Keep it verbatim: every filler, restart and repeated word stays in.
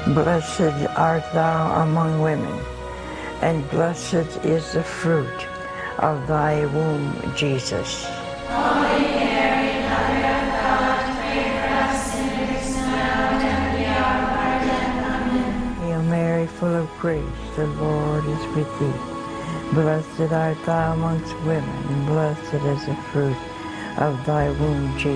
Blessed art thou among women, and blessed is the fruit of thy womb, Jesus. Holy Mary, Mother of God, pray for us sinners now and at the hour of our death. Amen. Hail Mary, full of grace, the Lord is with thee. Blessed art thou amongst women, and blessed is the fruit of thy womb, Jesus.